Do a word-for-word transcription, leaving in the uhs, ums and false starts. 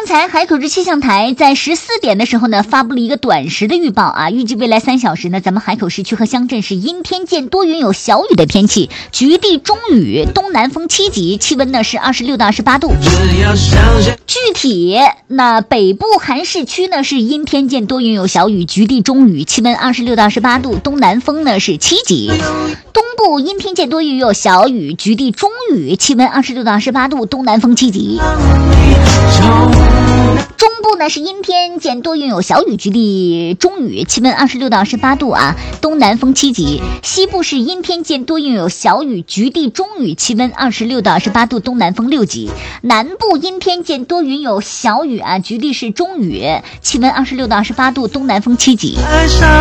才海口市气象台在十四点的时候呢，发布了一个短时的预报啊，预计未来三小时呢，咱们海口市区和乡镇是阴天见多云有小雨的天气，局地中雨，东南风七级，气温呢是二十六到二十八度。具体那北部含市区呢是阴天见多云有小雨，局地中雨，气温二十六到二十八度，东南风呢是七级。东部阴天见多云有小雨，局地中雨，气温二十六到二十八度，东南风七级。中部呢是阴天见多云有小雨，局地中雨，气温二十六到二十八度啊，东南风七级。西部是阴天见多云有小雨，局地中雨，气温二十六到二十八度，东南风六级。南部阴天见多云有小雨啊，局地是中雨，气温二十六到二十八度，东南风七级。